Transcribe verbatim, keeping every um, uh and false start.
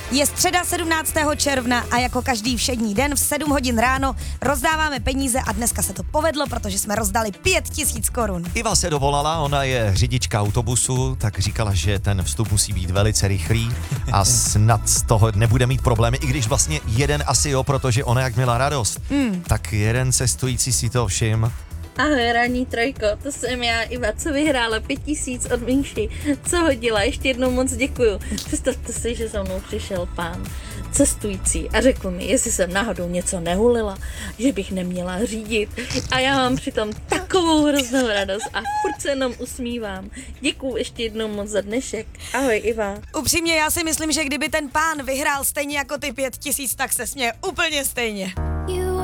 Je středa sedmnáctého června a jako každý všední den v sedm hodin ráno rozdáváme peníze a dneska se to povedlo, protože jsme rozdali pět tisíc korun. Iva se dovolala, ona je řidička autobusu, tak říkala, že ten vstup musí být velice rychlý a snad z toho nebude mít problémy, i když vlastně jeden asi jo, protože ona jak měla radost. Mm. Tak jeden cestující si to všim. Ahoj, ranní trojko, to jsem já, Iva, co vyhrála pět tisíc od Míši. Co hodila, ještě jednou moc děkuju. Představte si, že za mnou přišel pán cestující a řekl mi, jestli jsem náhodou něco nehulila, že bych neměla řídit. A já mám přitom takovou hroznou radost a furt se jenom usmívám. Děkuju ještě jednou moc za dnešek. Ahoj, Iva. Upřímně, já si myslím, že kdyby ten pán vyhrál stejně jako ty pět tisíc, tak se směje úplně stejně.